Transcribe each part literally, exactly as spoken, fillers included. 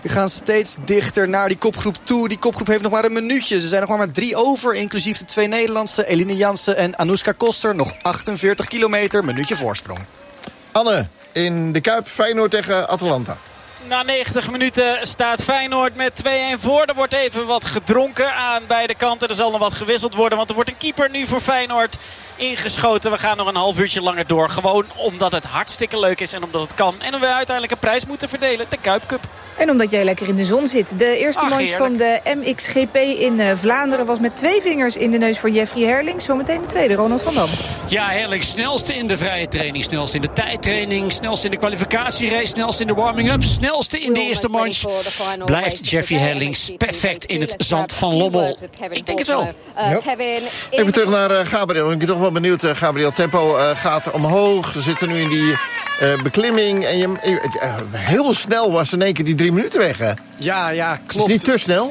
Die gaan steeds dichter naar die kopgroep toe. Die kopgroep heeft nog maar een minuutje. Ze zijn nog maar met drie over, inclusief de twee Nederlandse, Eline Jansen en Anouska Koster. Nog achtenveertig kilometer, minuutje voorsprong. Anne, in de Kuip, Feyenoord tegen Atalanta. Na negentig minuten staat Feyenoord met twee-een voor. Er wordt even wat gedronken aan beide kanten. Er zal nog wat gewisseld worden, want er wordt een keeper nu voor Feyenoord ingeschoten. We gaan nog een half uurtje langer door. Gewoon omdat het hartstikke leuk is en omdat het kan. En we uiteindelijk een prijs moeten verdelen. De Kuip Cup. En omdat jij lekker in de zon zit. De eerste Ach, launch van de M X G P in uh, Vlaanderen was met twee vingers in de neus voor Jeffrey Herlings. Zometeen de tweede, Ronald van Dam. Ja, Herlings snelste in de vrije training. Snelste in de tijdtraining. Snelste in de kwalificatierace. Snelste in de warming-up. Snelste in de eerste manche. Blijft Jeffrey Herlings perfect in het zand van Lommel. Ik denk het wel. Ja. Even terug naar uh, Gabriel. Ik ben toch wel benieuwd, uh, Gabriel. Tempo uh, gaat omhoog. We zitten nu in die uh, beklimming. En je, uh, heel snel was in één keer die drie minuten weg. Hè? Ja, ja, klopt. Is niet te snel?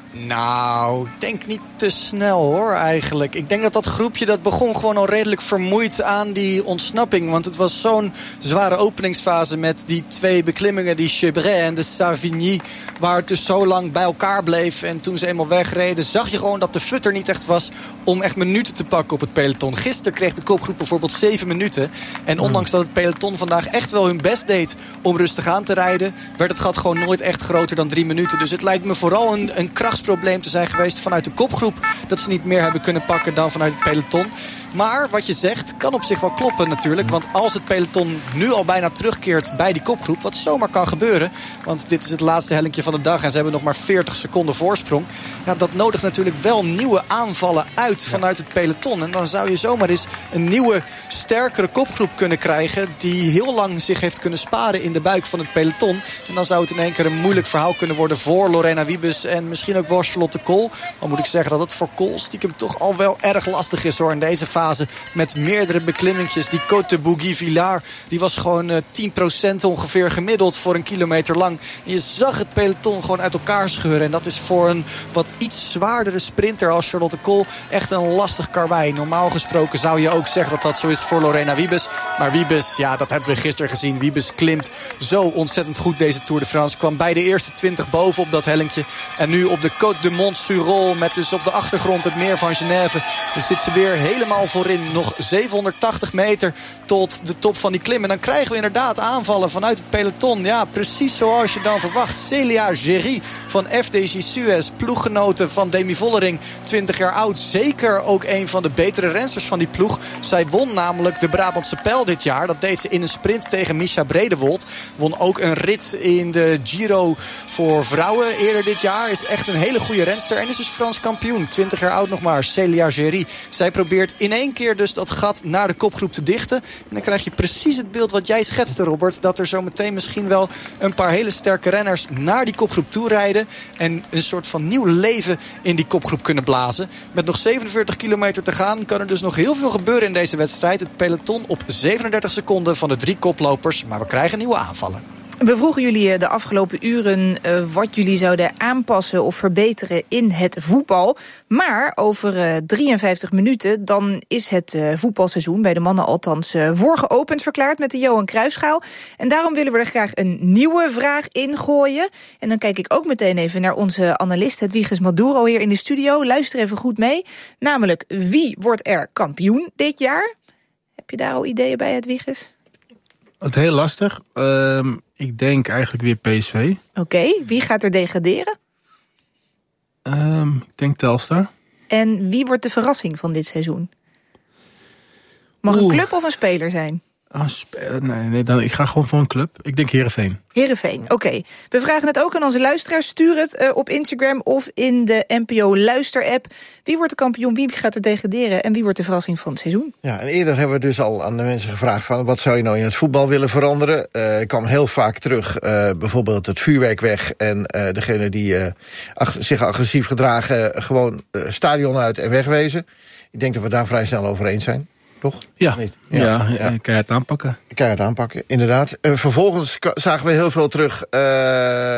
Nou, ik denk niet te snel hoor eigenlijk. Ik denk dat dat groepje dat begon gewoon al redelijk vermoeid aan die ontsnapping. Want het was zo'n zware openingsfase met die twee beklimmingen, die Chebret en de Savigny, waar het dus zo lang bij elkaar bleef. En toen ze eenmaal wegreden, zag je gewoon dat de fut er niet echt was om echt minuten te pakken op het peloton. Gisteren kreeg de kopgroep bijvoorbeeld zeven minuten. En ondanks dat het peloton vandaag echt wel hun best deed om rustig aan te rijden, werd het gat gewoon nooit echt groter dan drie minuten. Dus het lijkt me vooral een, een krachtsprobleem te zijn geweest vanuit de kopgroep, dat ze niet meer hebben kunnen pakken dan vanuit het peloton. Maar wat je zegt kan op zich wel kloppen natuurlijk. Want als het peloton nu al bijna terugkeert bij die kopgroep, wat zomaar kan gebeuren, want dit is het laatste hellinkje van de dag en ze hebben nog maar veertig seconden voorsprong. Ja, dat nodigt natuurlijk wel nieuwe aanvallen uit vanuit het peloton. En dan zou je zomaar eens een nieuwe, sterkere kopgroep kunnen krijgen die heel lang zich heeft kunnen sparen in de buik van het peloton. En dan zou het in één keer een moeilijk verhaal kunnen worden voor Lorena Wiebes en misschien ook wel Charlotte Kool. Dan moet ik zeggen dat het voor Kool stiekem toch al wel erg lastig is hoor in deze fase met meerdere beklimmingjes. Die Côte de Bougy-Villard, die was gewoon uh, tien procent ongeveer gemiddeld voor een kilometer lang. En je zag het peloton gewoon uit elkaar scheuren. En dat is voor een wat iets zwaardere sprinter als Charlotte Kool echt een lastig karwei. Normaal gesproken zou je ook zeggen dat dat zo is voor Lorena Wiebes. Maar Wiebes, ja, dat hebben we gisteren gezien. Wiebes klimt zo ontzettend goed deze Tour de France. Kwam bij de eerste twintig boven op dat hellinkje. En nu op de Côte de Montsurol met dus op de achtergrond het meer van Genève. Dus zit ze weer helemaal voorin. Nog zevenhonderdtachtig meter tot de top van die klim. En dan krijgen we inderdaad aanvallen vanuit het peloton. Ja, precies zoals je dan verwacht. Celia Géry van F D J Suez, ploeggenote van Demi Vollering, twintig jaar oud. Zeker ook een van de betere rensters van die ploeg. Zij won namelijk de Brabantse Pijl dit jaar. Dat deed ze in een sprint tegen Misha Bredewold. Won ook een rit in de Giro voor vrouwen eerder dit jaar. Is echt een hele goede renster en is dus Frans kampioen. twintig jaar oud nog maar, Celia Géry. Zij probeert in één keer dus dat gat naar de kopgroep te dichten. En dan krijg je precies het beeld wat jij schetste, Robert. Dat er zo meteen misschien wel een paar hele sterke renners naar die kopgroep toe rijden. En een soort van nieuw leven in die kopgroep kunnen blazen. Met nog zevenenveertig kilometer te gaan kan er dus nog heel veel gebeuren in deze wedstrijd. Het peloton op zevenendertig seconden van de drie koplopers. Maar we krijgen nieuwe aanvallen. We vroegen jullie de afgelopen uren uh, wat jullie zouden aanpassen of verbeteren in het voetbal. Maar over uh, drieënvijftig minuten dan is het uh, voetbalseizoen bij de mannen althans uh, voor geopend verklaard met de Johan Cruijffschaal. En daarom willen we er graag een nieuwe vraag in gooien. En dan kijk ik ook meteen even naar onze analist Hedwiges Maduro hier in de studio. Luister even goed mee. Namelijk, wie wordt er kampioen dit jaar? Heb je daar al ideeën bij, Hedwiges? Het heel lastig. Uh, ik denk eigenlijk weer P S V. Oké, okay, wie gaat er degraderen? Uh, ik denk Telstar. En wie wordt de verrassing van dit seizoen? Mag Oeh. een club of een speler zijn? Oh, spe- nee, nee dan, ik ga gewoon voor een club. Ik denk Heerenveen. Heerenveen, oké. Okay. We vragen het ook aan onze luisteraars. Stuur het uh, op Instagram of in de N P O Luister-app. Wie wordt de kampioen, wie gaat er degraderen en wie wordt de verrassing van het seizoen? Ja, en eerder hebben we dus al aan de mensen gevraagd van wat zou je nou in het voetbal willen veranderen? Uh, ik kwam heel vaak terug, uh, bijvoorbeeld het vuurwerk weg en uh, degene die uh, ag- zich agressief gedragen, gewoon uh, stadion uit en wegwezen. Ik denk dat we daar vrij snel over eens zijn. Toch? Ja, niet? ja, ja, ja. keihard aanpakken. Keihard aanpakken, inderdaad. Uh, vervolgens k- zagen we heel veel terug uh,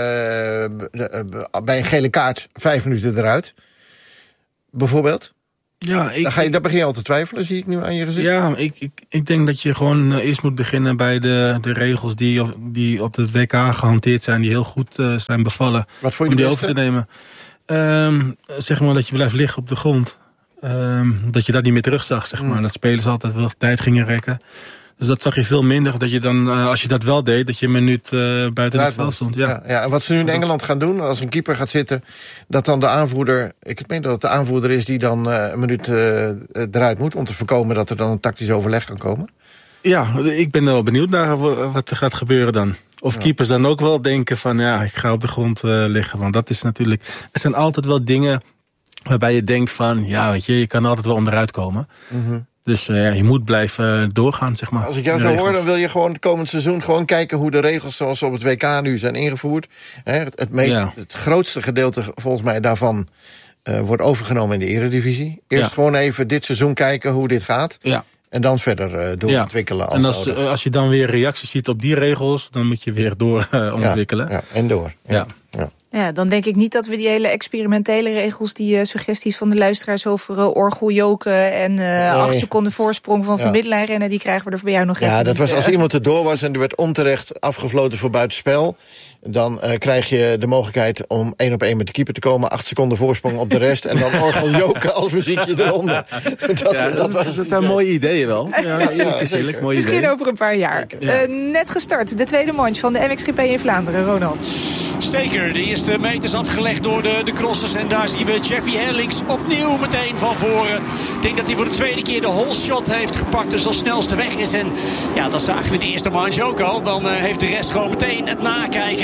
de, uh, bij een gele kaart vijf minuten eruit. Bijvoorbeeld. Ja, ik, Dan, ga je, dan begin je al te twijfelen, zie ik nu aan je gezicht. Ja, ik, ik, ik denk dat je gewoon uh, eerst moet beginnen bij de, de regels die, die op het W K gehanteerd zijn, die heel goed uh, zijn bevallen. Wat vond je om die beste? over te nemen. Um, zeg maar dat je blijft liggen op de grond. Um, dat je dat niet meer terugzag, zeg maar. Mm. Dat spelers altijd wel tijd gingen rekken. Dus dat zag je veel minder. Dat je dan, uh, als je dat wel deed, dat je een minuut uh, buiten het veld stond. Ja. Ja, ja, en wat ze nu in Engeland gaan doen, als een keeper gaat zitten, dat dan de aanvoerder, ik meen dat het de aanvoerder is die dan uh, een minuut uh, eruit moet, om te voorkomen dat er dan een tactisch overleg kan komen. Ja, ik ben wel benieuwd naar wat er gaat gebeuren dan. Of ja. keepers dan ook wel denken van, ja, ik ga op de grond uh, liggen. Want dat is natuurlijk, er zijn altijd wel dingen waarbij je denkt van, ja, weet je, je kan altijd wel onderuit komen. Mm-hmm. Dus uh, ja, je moet blijven doorgaan, zeg maar. Als ik jou zo hoor, dan wil je gewoon het komend seizoen gewoon kijken hoe de regels zoals op het W K nu zijn ingevoerd. Hè, het, het, meest, ja. het grootste gedeelte volgens mij daarvan uh, wordt overgenomen in de Eredivisie. Eerst ja. gewoon even dit seizoen kijken hoe dit gaat. Ja. En dan verder uh, doorontwikkelen. Ja. En als, uh, als je dan weer reacties ziet op die regels, dan moet je weer doorontwikkelen. Uh, ja, ja, en door. Ja. Ja. Ja. Ja, dan denk ik niet dat we die hele experimentele regels, die uh, suggesties van de luisteraars over uh, orgeljoken en uh, nee. acht seconden voorsprong van ja. Van Middelijn rennen, die krijgen we er bij jou nog ja, even Ja, dat niet, was als uh, iemand erdoor was en er werd onterecht afgefloten voor buitenspel. Dan uh, krijg je de mogelijkheid om één op één met de keeper te komen. Acht seconden voorsprong op de rest. En dan orgeljoken als muziekje eronder. Dat, ja, dat, was, dat zijn mooie ideeën wel. Ja, ja, ja, zeker. Mooie Misschien ideeën. over een paar jaar. Ja. Uh, net gestart, de tweede manche van de M X G P in Vlaanderen. Ronald. Zeker, de eerste meters afgelegd door de, de crossers. En daar zien we Jeffy Herlings opnieuw meteen van voren. Ik denk dat hij voor de tweede keer de hole shot heeft gepakt. Dus als snelste weg is. En ja, dat zagen we in de eerste manche ook al. Dan uh, heeft de rest gewoon meteen het nakijken.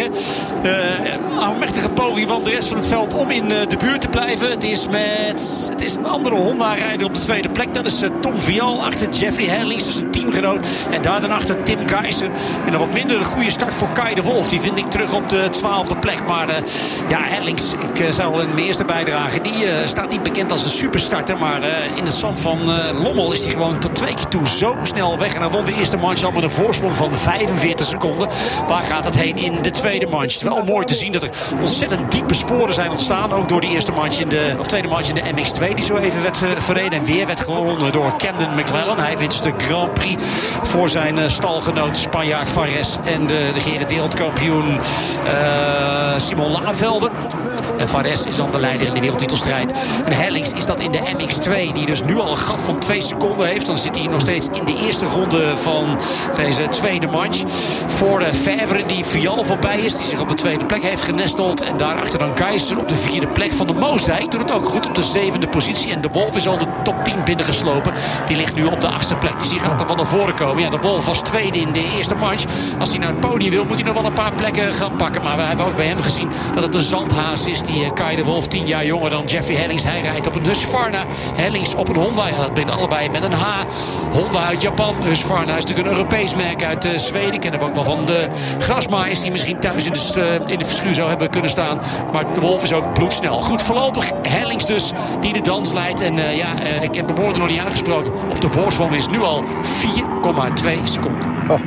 Uh, aanmechtige poging van de rest van het veld om in uh, de buurt te blijven. Het is met het is een andere Honda-rijder op de tweede plek. Dat is uh, Tom Vial achter Jeffrey Herlings, dus een teamgenoot. En daar dan achter Tim Keizer. En dan wat minder een goede start voor Kai de Wolf. Die vind ik terug op de twaalfde plek. Maar uh, ja, Herlings, ik uh, zou al in mijn eerste bijdrage. Die uh, staat niet bekend als een superstarter. Maar uh, in het zand van uh, Lommel is hij gewoon tot twee keer toe zo snel weg. En dan won de eerste manche al met een voorsprong van de vijfenveertig seconden. Waar gaat het heen in de tweede manche? Het is wel mooi te zien dat er ontzettend diepe sporen zijn ontstaan. Ook door die eerste manche in de, of tweede manche in de M X twee. Die zo even werd uh, verreden. En weer werd gewonnen door Camden McLellan. Hij wint de Grand Prix voor zijn uh, stalgenoot Spanjaard Fares. En de, de gerend wereldkampioen uh, Simon Lavelde. En Fares is dan de leider in de wereldtitelstrijd. En Herlings is dat in de M X twee. Die dus nu al een gat van twee seconden heeft. Dan zit hij nog steeds in de eerste ronde van deze tweede manche. Voor de Favre die Vial voorbij is. Die zich op de tweede plek heeft genesteld. En daarachter dan Keizer op de vierde plek van de Moosdijk. Doet het ook goed op de zevende positie. En de Wolf is al de top tien binnengeslopen. Die ligt nu op de achtste plek. Dus die gaat er wel naar voren komen. Ja, de Wolf was tweede in de eerste manche. Als hij naar het podium wil, moet hij nog wel een paar plekken gaan pakken. Maar we hebben ook bij hem gezien dat het een zandhaas is. Die Kai de Wolf, tien jaar jonger dan Jeffrey Herlings. Hij rijdt op een Husqvarna. Herlings op een Honda. Ja, dat brengt allebei met een H. Honda uit Japan. Husqvarna is natuurlijk een Europees merk uit uh, Zweden. Kennen we ook wel van de grasmaaiers die misschien thuis in de, uh, in de verschuur zou hebben kunnen staan. Maar de Wolf is ook bloedsnel. Goed, voorlopig Herlings dus die de dans leidt. En uh, ja, uh, ik heb de woorden nog niet aangesproken. Of de voorsprong is nu al vier komma twee seconden. Oh.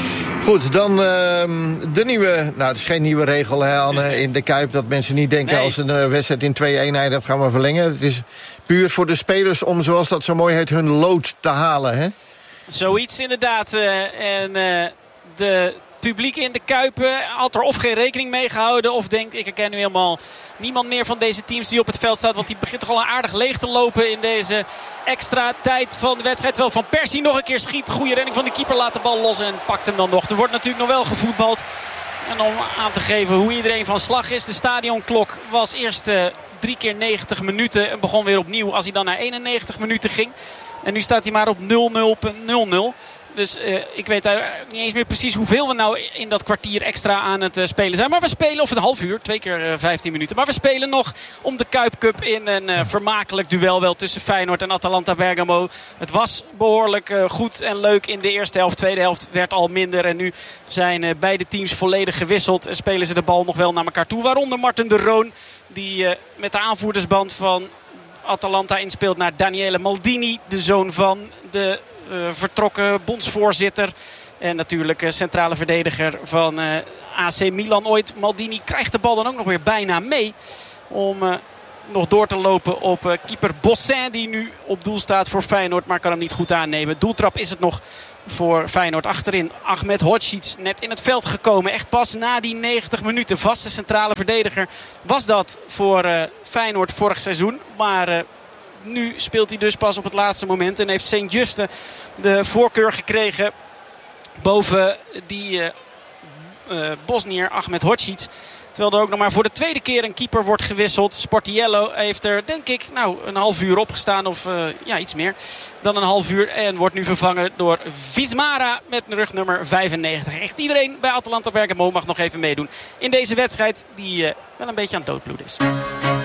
Goed, dan uh, de nieuwe... Nou, het is geen nieuwe regel, hè, Anne, in de Kuip. Dat mensen niet denken nee. als een uh, wedstrijd in twee-een eindigt, gaan we verlengen. Het is puur voor de spelers om, zoals dat zo mooi heet, hun lood te halen, hè? Zoiets inderdaad. Uh, en uh, de publiek in de Kuip uh, had er of geen rekening mee gehouden, of denkt, ik herken nu helemaal niemand meer van deze teams die op het veld staat. Want die begint toch al een aardig leeg te lopen in deze extra tijd van de wedstrijd. Terwijl Van Persie nog een keer schiet. Goede redding van de keeper. Laat de bal los en pakt hem dan nog. Er wordt natuurlijk nog wel gevoetbald. En om aan te geven hoe iedereen van slag is. De stadionklok was eerst uh, drie keer negentig minuten. En begon weer opnieuw als hij dan naar eenennegentig minuten ging. En nu staat hij maar op nul nul nul nul. Dus uh, ik weet uh, niet eens meer precies hoeveel we nou in dat kwartier extra aan het uh, spelen zijn. Maar we spelen, of een half uur, twee keer uh, vijftien minuten. Maar we spelen nog om de Kuip Cup in een uh, vermakelijk duel wel tussen Feyenoord en Atalanta Bergamo. Het was behoorlijk uh, goed en leuk in de eerste helft. Tweede helft werd al minder. En nu zijn uh, beide teams volledig gewisseld. En spelen ze de bal nog wel naar elkaar toe. Waaronder Marten de Roon, die uh, met de aanvoerdersband van Atalanta inspeelt naar Daniele Maldini. De zoon van de uh, vertrokken bondsvoorzitter. En natuurlijk uh, centrale verdediger van uh, A C Milan ooit. Maldini krijgt de bal dan ook nog weer bijna mee. Om uh, nog door te lopen op uh, keeper Bossin. Die nu op doel staat voor Feyenoord. Maar kan hem niet goed aannemen. Doeltrap is het nog voor Feyenoord. Achterin Ahmed Hodzic net in het veld gekomen. Echt pas na die negentig minuten. Vaste centrale verdediger was dat voor uh, Feyenoord vorig seizoen. Maar uh, nu speelt hij dus pas op het laatste moment. En heeft Sint-Juste de voorkeur gekregen boven die uh, uh, Bosnier Ahmed Hodzic. Terwijl er ook nog maar voor de tweede keer een keeper wordt gewisseld. Sportiello heeft er denk ik nou een half uur op gestaan. Of uh, ja, iets meer dan een half uur. En wordt nu vervangen door Wismara met rugnummer vijfennegentig. Echt iedereen bij Atalanta Bergamo mag nog even meedoen in deze wedstrijd die uh, wel een beetje aan het doodbloeden is.